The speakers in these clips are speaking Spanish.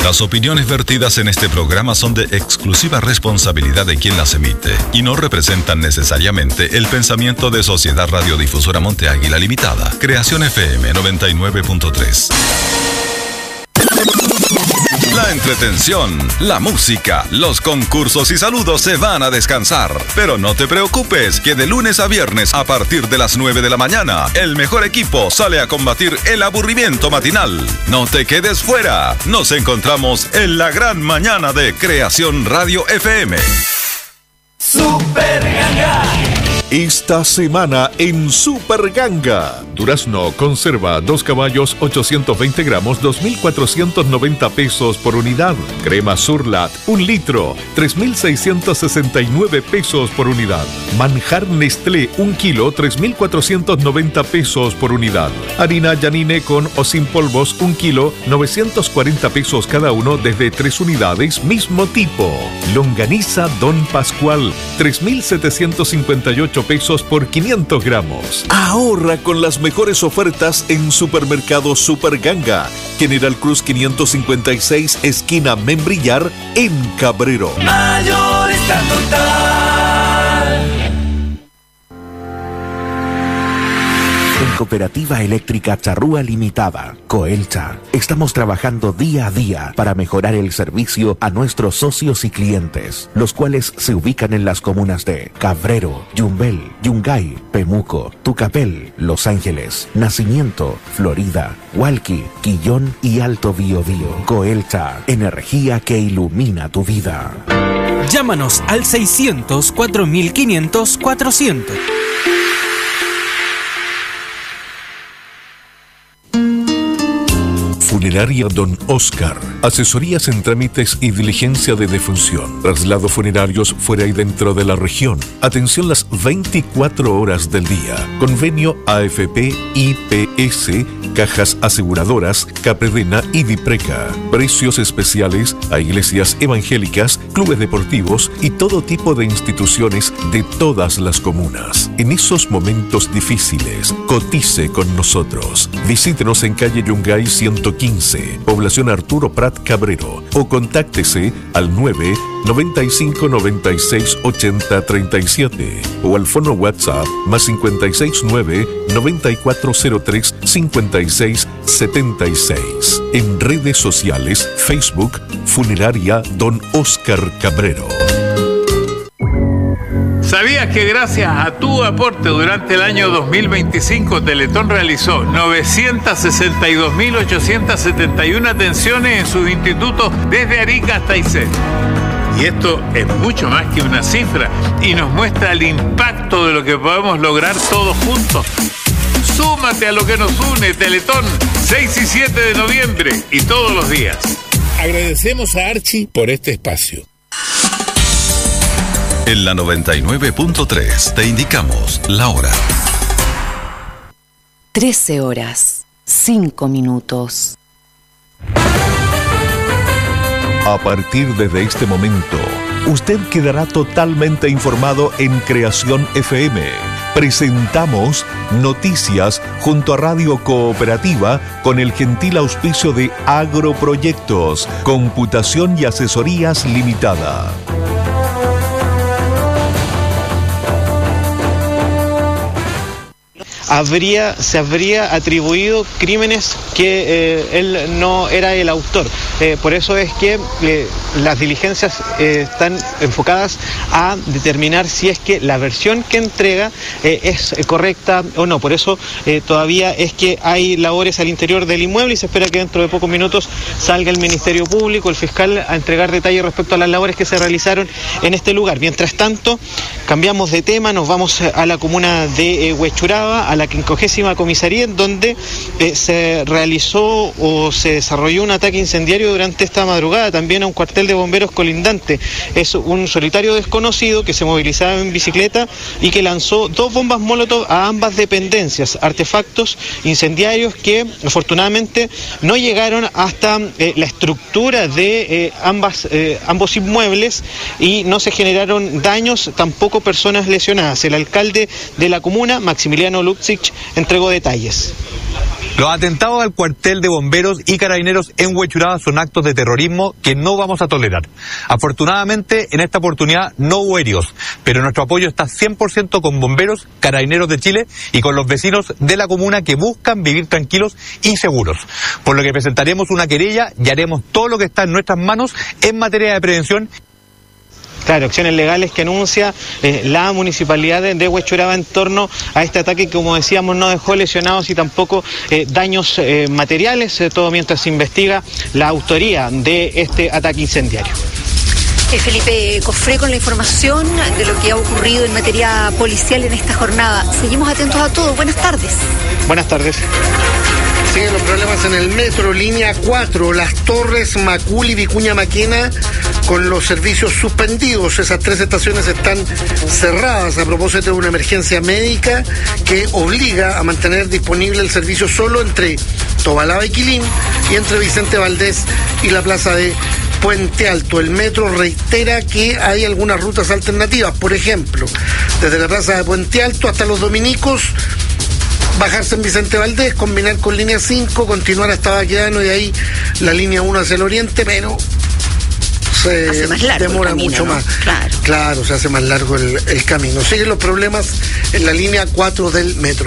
Las opiniones vertidas en este programa son de exclusiva responsabilidad de quien las emite y no representan necesariamente el pensamiento de Sociedad Radiodifusora Monte Águila Limitada. Creación FM 99.3. La entretención, la música, los concursos y saludos se van a descansar. Pero no te preocupes, que de lunes a viernes a partir de las 9 de la mañana, el mejor equipo sale a combatir el aburrimiento matinal. No te quedes fuera. Nos encontramos en la gran mañana de Creación Radio FM. Super Ganga. Esta semana en Super Ganga. Durazno conserva 2 caballos 820 gramos 2.490 pesos por unidad. Crema Surlat 1 litro 3.669 pesos por unidad. Manjar Nestlé 1 kilo 3.490 pesos por unidad. Harina Yanine con o sin polvos 1 kilo 940 pesos cada uno desde 3 unidades mismo tipo. Longaniza Don Pascual 3.758 pesos por 500 gramos. Ahorra con las mejores ofertas en Supermercado Super Ganga. General Cruz 556, esquina Membrillar, en Cabrero. Mayorista Total. En Cooperativa Eléctrica Charrúa Limitada, Coelcha, estamos trabajando día a día para mejorar el servicio a nuestros socios y clientes, los cuales se ubican en las comunas de Cabrero, Yumbel, Yungay, Pemuco, Tucapel, Los Ángeles, Nacimiento, Florida, Hualqui, Quillón y Alto Biobío. Coelcha, energía que ilumina tu vida. Llámanos al 600 4500 400. Funeraria Don Oscar. Asesorías en trámites y diligencia de defunción. Traslados funerarios fuera y dentro de la región. Atención las 24 horas del día. Convenio AFP, IPS, Cajas Aseguradoras, Capredena y Dipreca. Precios especiales a iglesias evangélicas, clubes deportivos y todo tipo de instituciones de todas las comunas. En esos momentos difíciles, cotice con nosotros. Visítenos en calle Yungay 115, población Arturo Prat Cabrero, o contáctese al 9 95 96 80 37 o al fono WhatsApp más 569 9403 56 76. En redes sociales, Facebook, Funeraria Don Oscar Cabrero. ¿Sabías que gracias a tu aporte durante el año 2025 Teletón realizó 962.871 atenciones en sus institutos desde Arica hasta Aysén? Y esto es mucho más que una cifra y nos muestra el impacto de lo que podemos lograr todos juntos. Súmate a lo que nos une, Teletón, 6 y 7 de noviembre y todos los días. Agradecemos a Archie por este espacio. En la 99.3 te indicamos la hora. 13 horas, 5 minutos. A partir de este momento, usted quedará totalmente informado en Creación FM. Presentamos Noticias junto a Radio Cooperativa con el gentil auspicio de Agroproyectos, Computación y Asesorías Limitada. Se habría atribuido crímenes que él no era el autor. Por eso es que las diligencias están enfocadas a determinar si es que la versión que entrega es correcta o no. Por eso todavía es que hay labores al interior del inmueble y se espera que dentro de pocos minutos salga el Ministerio Público, el fiscal, a entregar detalles respecto a las labores que se realizaron en este lugar. Mientras tanto, cambiamos de tema, nos vamos a la comuna de Huechuraba, a la 50ª comisaría, en donde se realizó o se desarrolló un ataque incendiario durante esta madrugada, también a un cuartel de bomberos colindante. Es un solitario desconocido que se movilizaba en bicicleta y que lanzó 2 bombas Molotov a ambas dependencias, artefactos incendiarios que afortunadamente no llegaron hasta la estructura de ambos inmuebles y no se generaron daños, tampoco personas lesionadas. El alcalde de la comuna, Maximiliano Lupcich, entregó detalles. Los atentados al cuartel de bomberos y carabineros en Huechuraba son actos de terrorismo que no vamos a tolerar. Afortunadamente, en esta oportunidad no hubo heridos, pero nuestro apoyo está 100% con bomberos, carabineros de Chile y con los vecinos de la comuna que buscan vivir tranquilos y seguros. Por lo que presentaremos una querella y haremos todo lo que está en nuestras manos en materia de prevención. Claro, acciones legales que anuncia la municipalidad de Huechuraba en torno a este ataque que, como decíamos, no dejó lesionados y tampoco daños materiales, todo mientras se investiga la autoría de este ataque incendiario. Felipe Cofré con la información de lo que ha ocurrido en materia policial en esta jornada. Seguimos atentos a todo. Buenas tardes. Buenas tardes. Siguen los problemas en el metro, línea 4, Las Torres, Macul y Vicuña Maquena, con los servicios suspendidos. Esas 3 estaciones están cerradas a propósito de una emergencia médica que obliga a mantener disponible el servicio solo entre Tobalaba y Quilín y entre Vicente Valdés y la plaza de Puente Alto. El metro reitera que hay algunas rutas alternativas, por ejemplo, desde la plaza de Puente Alto hasta Los Dominicos, bajarse en Vicente Valdés, combinar con línea 5, continuar hasta Baquedano y ahí la línea 1 hacia el oriente, pero se demora camino, mucho más. Claro, se hace más largo el camino. Siguen los problemas en la línea 4 del metro.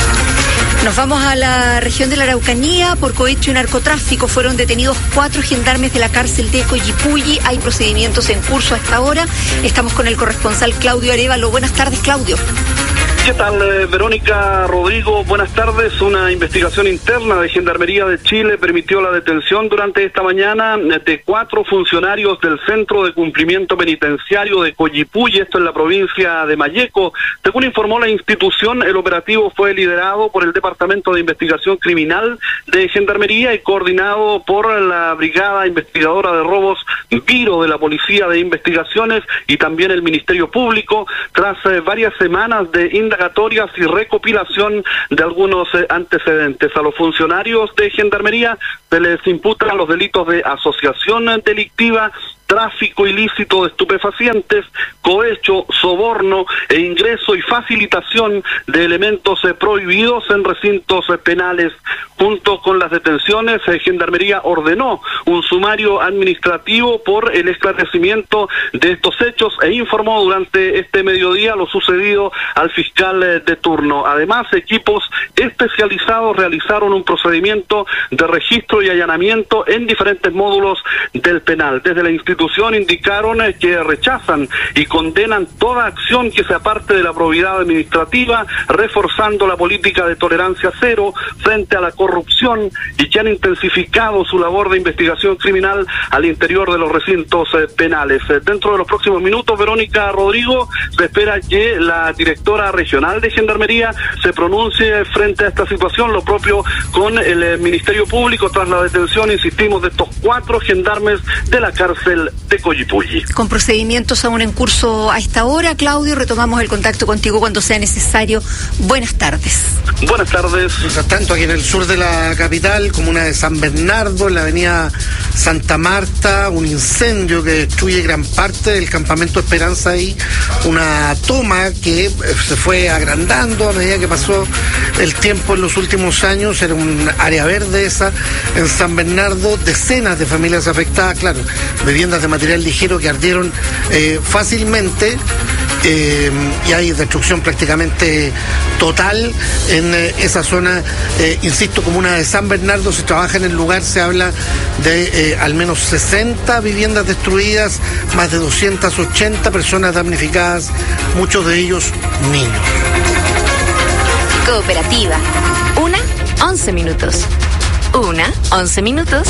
Nos vamos a la región de la Araucanía por cohecho y narcotráfico. Fueron detenidos 4 gendarmes de la cárcel de Coyipulli. Hay procedimientos en curso hasta ahora. Estamos con el corresponsal Claudio Arévalo. Buenas tardes, Claudio. ¿Qué tal, Verónica, Rodrigo? Buenas tardes. Una investigación interna de Gendarmería de Chile permitió la detención durante esta mañana de 4 funcionarios del Centro de Cumplimiento Penitenciario de Coyipulli, esto en la provincia de Malleco. Según informó la institución, el operativo fue liderado por el Departamento de Investigación Criminal de Gendarmería y coordinado por la Brigada Investigadora de Robos Viro de la Policía de Investigaciones y también el Ministerio Público, tras varias semanas de indagatorias y recopilación de algunos antecedentes. A los funcionarios de Gendarmería se les imputan los delitos de asociación delictiva, tráfico ilícito de estupefacientes, cohecho, soborno e ingreso y facilitación de elementos prohibidos en recintos penales. Junto con las detenciones, Gendarmería ordenó un sumario administrativo por el esclarecimiento de estos hechos e informó durante este mediodía lo sucedido al fiscal de turno. Además, equipos especializados realizaron un procedimiento de registro y allanamiento en diferentes módulos del penal. Desde la institución indicaron que rechazan y condenan toda acción que sea parte de la probidad administrativa, reforzando la política de tolerancia cero frente a la corrupción y que han intensificado su labor de investigación criminal al interior de los recintos penales. Dentro de los próximos minutos, Verónica, Rodrigo, se espera que la directora regional de Gendarmería se pronuncie frente a esta situación, lo propio con el Ministerio Público tras la detención, insistimos, de estos 4 gendarmes de la cárcel de Coyipulli. Con procedimientos aún en curso a esta hora, Claudio, retomamos el contacto contigo cuando sea necesario. Buenas tardes. Buenas tardes. Mientras tanto, aquí en el sur de la capital, comuna de San Bernardo, en la avenida Santa Marta, un incendio que destruye gran parte del campamento Esperanza ahí, una toma que se fue agrandando a medida que pasó el tiempo en los últimos años. Era un área verde esa en San Bernardo, decenas de familias afectadas, claro, viviendas de material ligero que ardieron fácilmente y hay destrucción prácticamente total en esa zona, insisto, comuna de San Bernardo. Si trabaja en el lugar se habla de al menos 60 viviendas destruidas, más de 280 personas damnificadas, muchos de ellos niños. Cooperativa. 11 minutos. 11 minutos.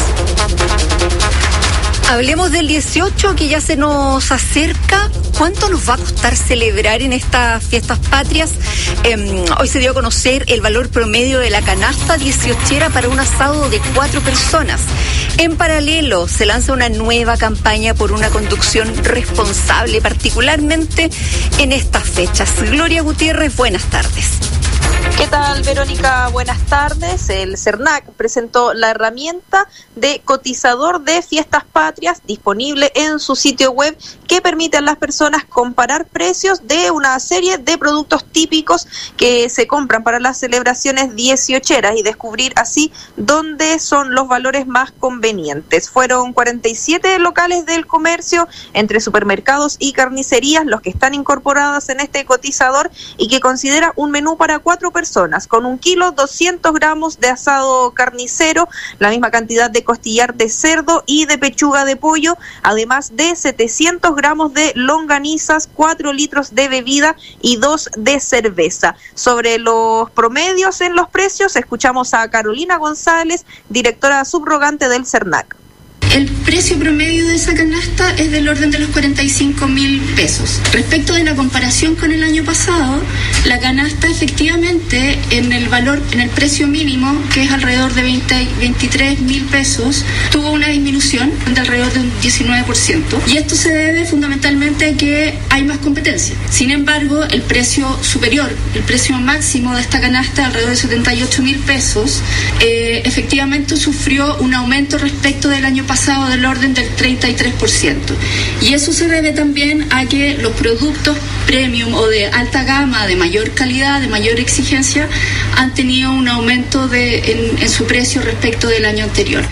Hablemos del 18 que ya se nos acerca. ¿Cuánto nos va a costar celebrar en estas fiestas patrias? Hoy se dio a conocer el valor promedio de la canasta 18era para un asado de 4 personas. En paralelo, se lanza una nueva campaña por una conducción responsable, particularmente en estas fechas. Gloria Gutiérrez, buenas tardes. ¿Qué tal, Verónica? Buenas tardes. El CERNAC presentó la herramienta de cotizador de fiestas patrias disponible en su sitio web que permite a las personas comparar precios de una serie de productos típicos que se compran para las celebraciones 18eras y descubrir así dónde son los valores más convenientes. Fueron 47 locales del comercio entre supermercados y carnicerías los que están incorporados en este cotizador y que considera un menú para 4 personas con 1 kilo, 200 gramos de asado carnicero, la misma cantidad de costillar de cerdo y de pechuga de pollo, además de 700 gramos de longanizas, 4 litros de bebida y 2 de cerveza. Sobre los promedios en los precios, escuchamos a Carolina González, directora subrogante del CERNAC. El precio promedio de esa canasta es del orden de los 45.000 pesos. Respecto de la comparación con el año pasado, la canasta efectivamente en el precio mínimo, que es alrededor de 23.000 pesos, tuvo una disminución de alrededor de un 19%. Y esto se debe fundamentalmente a que hay más competencia. Sin embargo, el precio superior, el precio máximo de esta canasta, alrededor de 78.000 pesos, efectivamente sufrió un aumento respecto del año pasado del orden del 33%. Y eso se debe también a que los productos premium o de alta gama, de mayor calidad, de mayor exigencia, han tenido un aumento en su precio respecto del año anterior.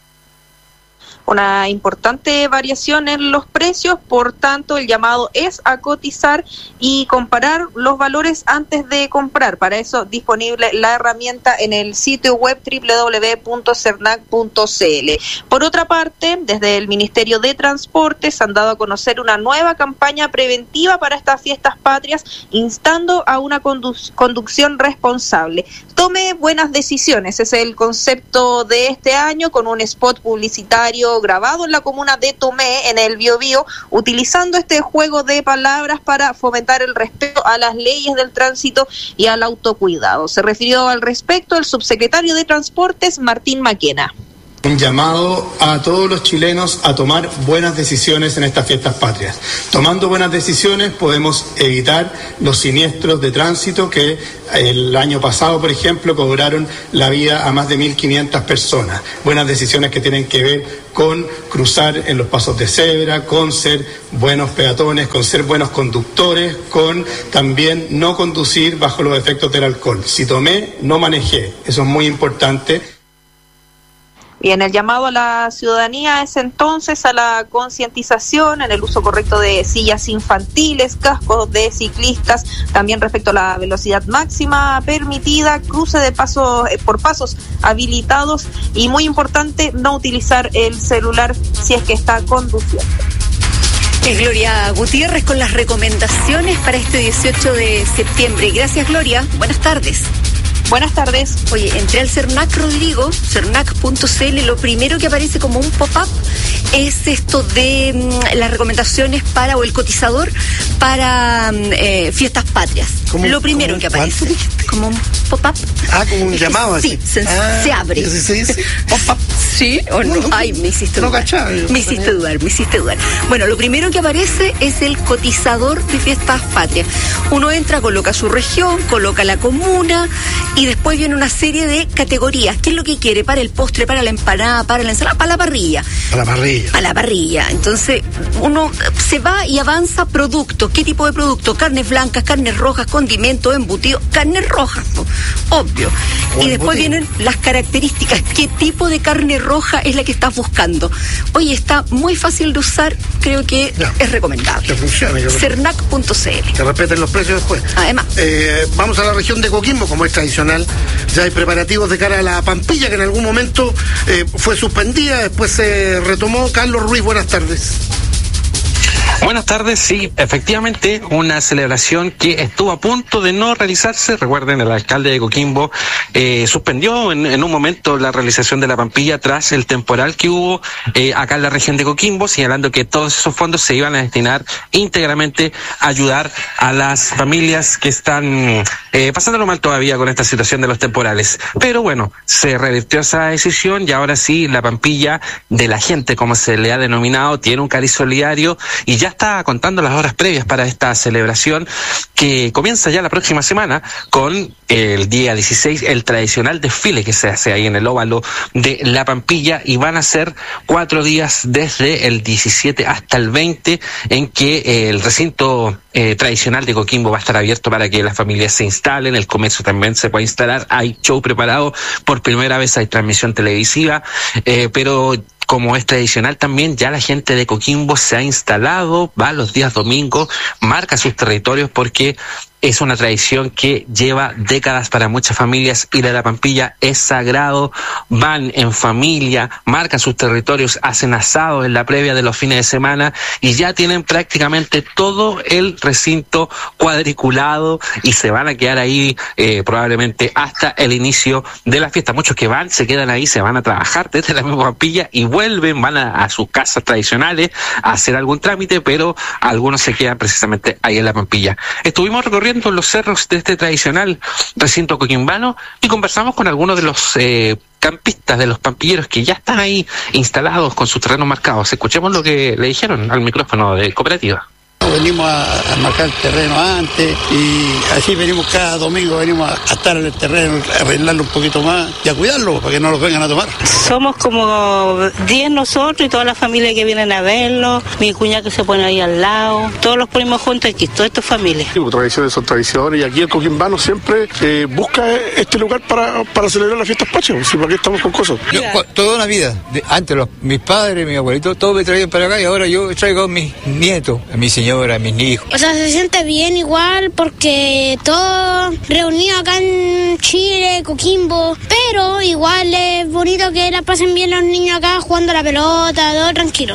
Una importante variación en los precios, por tanto el llamado es a cotizar y comparar los valores antes de comprar. Para eso disponible la herramienta en el sitio web www.cernac.cl. Por otra parte, desde el Ministerio de Transportes han dado a conocer una nueva campaña preventiva para estas fiestas patrias, instando a una conducción responsable. Tome buenas decisiones, es el concepto de este año, con un spot publicitario grabado en la comuna de Tomé, en el Biobío, utilizando este juego de palabras para fomentar el respeto a las leyes del tránsito y al autocuidado. Se refirió al respecto el subsecretario de Transportes, Martín Maquena. Un llamado a todos los chilenos a tomar buenas decisiones en estas fiestas patrias. Tomando buenas decisiones podemos evitar los siniestros de tránsito que el año pasado, por ejemplo, cobraron la vida a más de 1.500 personas. Buenas decisiones que tienen que ver con cruzar en los pasos de cebra, con ser buenos peatones, con ser buenos conductores, con también no conducir bajo los efectos del alcohol. Si tomé, no manejé. Eso es muy importante. Bien, el llamado a la ciudadanía es entonces a la concientización en el uso correcto de sillas infantiles, cascos de ciclistas, también respecto a la velocidad máxima permitida, cruce de pasos por pasos habilitados y, muy importante, no utilizar el celular si es que está conduciendo. Es Gloria Gutiérrez con las recomendaciones para este 18 de septiembre. Gracias, Gloria. Buenas tardes. Buenas tardes. Oye, entré al CERNAC, Rodrigo, cernac.cl, lo primero que aparece como un pop-up es esto de las recomendaciones para, o el cotizador para fiestas patrias. Lo primero que aparece. Como un pop-up. Ah, como un llamado así. Sí, se abre. ¿Se dice? Pop-up. ¿Sí o no? Ay, me hiciste dudar. Me hiciste dudar. Bueno, lo primero que aparece es el cotizador de fiestas patrias. Uno entra, coloca su región, coloca la comuna y después viene una serie de categorías. ¿Qué es lo que quiere? Para el postre, para la empanada, para la ensalada, para la parrilla. Para la parrilla. Entonces, uno se va y avanza productos. ¿Qué tipo de productos? Carnes blancas, carnes rojas, condimentos, embutidos, carnes rojas, obvio. Y después vienen las características. ¿Qué tipo de carne roja es la que estás buscando? Oye, está muy fácil de usar, creo que es recomendable. Que funcione. Cernac.cl. Que respeten los precios después. Además. Vamos a la región de Coquimbo, como es tradicional. Ya hay preparativos de cara a la Pampilla, que en algún momento fue suspendida, después se retomó. Carlos Ruiz, buenas tardes. Buenas tardes, sí, efectivamente, una celebración que estuvo a punto de no realizarse. Recuerden, el alcalde de Coquimbo suspendió en un momento la realización de la Pampilla tras el temporal que hubo acá en la región de Coquimbo, señalando que todos esos fondos se iban a destinar íntegramente a ayudar a las familias que están pasándolo mal todavía con esta situación de los temporales. Pero bueno, se revirtió esa decisión y ahora sí, la Pampilla de la gente, como se le ha denominado, tiene un cariz solidario y ya ya está contando las horas previas para esta celebración que comienza ya la próxima semana con el día 16, el tradicional desfile que se hace ahí en el óvalo de La Pampilla, y van a ser 4 días desde el 17 hasta el 20 en que el recinto tradicional de Coquimbo va a estar abierto para que las familias se instalen, el comercio también se puede instalar, hay show preparado, por primera vez hay transmisión televisiva, pero como es tradicional también, ya la gente de Coquimbo se ha instalado, va los días domingos, marca sus territorios porque es una tradición que lleva décadas para muchas familias. Ir a La Pampilla es sagrado, van en familia, marcan sus territorios, hacen asados en la previa de los fines de semana y ya tienen prácticamente todo el recinto cuadriculado y se van a quedar ahí probablemente hasta el inicio de la fiesta. Muchos que van, se quedan ahí, se van a trabajar desde la misma Pampilla y vuelven, van a sus casas tradicionales a hacer algún trámite, pero algunos se quedan precisamente ahí en La Pampilla. Estuvimos recorriendo los cerros de este tradicional recinto coquimbano y conversamos con algunos de los campistas, de los pampilleros que ya están ahí instalados con sus terrenos marcados. Escuchemos lo que le dijeron al micrófono de Cooperativa. Venimos a marcar el terreno antes y así venimos cada domingo, venimos a estar en el terreno, a arreglarlo un poquito más y a cuidarlo para que no los vengan a tomar. Somos como 10 nosotros y toda la familia que vienen a verlo, mi cuñada que se pone ahí al lado, todos los ponemos juntos aquí, toda esta familia. Sí, tradiciones son tradiciones y aquí el coquimbano siempre busca este lugar para celebrar las fiestas patrias, ¿sí? ¿Para qué estamos con cosas? Yo, toda una vida, antes mis padres, mis abuelitos, todos me traían para acá y ahora yo traigo a mis nietos, a mi señora, a mis hijos. O sea, se siente bien igual porque todos reunidos acá en Chile, Coquimbo, pero igual es bonito que la pasen bien los niños acá jugando a la pelota, todo tranquilo.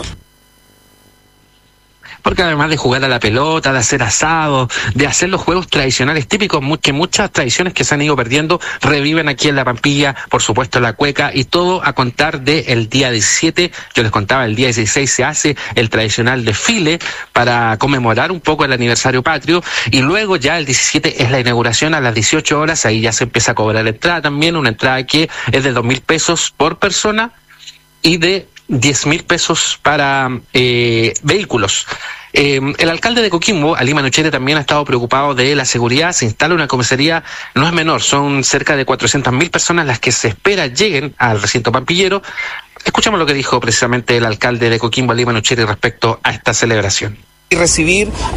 Porque además de jugar a la pelota, de hacer asados, de hacer los juegos tradicionales típicos, que muchas tradiciones que se han ido perdiendo reviven aquí en La Pampilla, por supuesto la cueca y todo a contar del día 17. Yo les contaba, el día 16 se hace el tradicional desfile para conmemorar un poco el aniversario patrio y luego ya el 17 es la inauguración a las 18 horas, ahí ya se empieza a cobrar entrada también, una entrada que es de 2.000 pesos por persona y de 10.000 pesos para vehículos. El alcalde de Coquimbo, Ali Manuchere, también ha estado preocupado de la seguridad. Se instala una comisaría, no es menor, son cerca de 400.000 personas las que se espera lleguen al recinto pampillero. Escuchamos lo que dijo precisamente el alcalde de Coquimbo, Ali Manuchere, respecto a esta celebración. Y recibir